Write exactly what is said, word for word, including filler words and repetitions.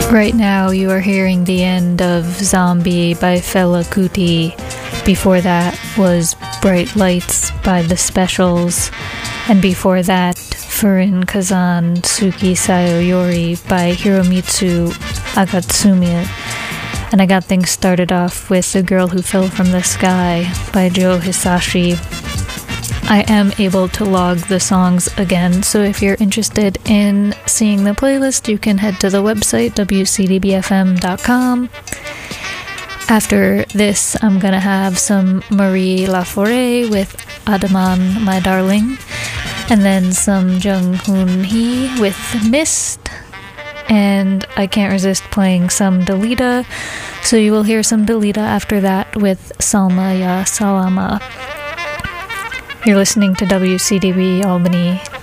Right now, you are hearing the end of Zombie by Fela Kuti. Before that was Bright Lights by The Specials. And before that, Furin Kazan Tsuki Sayoyori by Hiromitsu Agatsumi. And I got things started off with The Girl Who Fell from the Sky by Joe Hisashi. I am able to log the songs again, so if you're interested in seeing the playlist, you can head to the website w c d b f m dot com. After this, I'm gonna have some Marie Laforêt with Adaman, My Darling, and then some Jung Hoon Hee with Mist, and I can't resist playing some Dalida, so you will hear some Dalida after that with Salma Ya Salama. You're listening to W C D B Albany